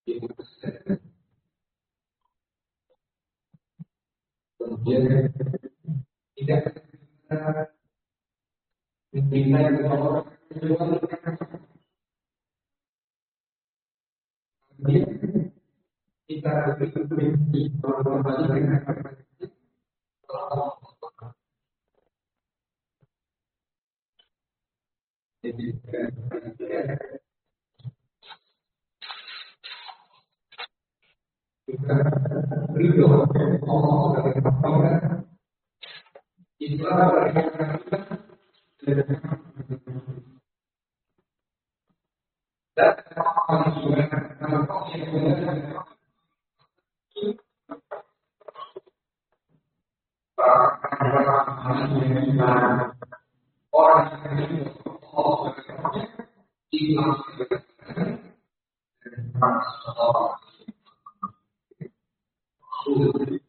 Kemudian tidak mencintai orang kemudian kita berpikir kembali dengan jadi kita ridho Allah dari pertama itulah dan orang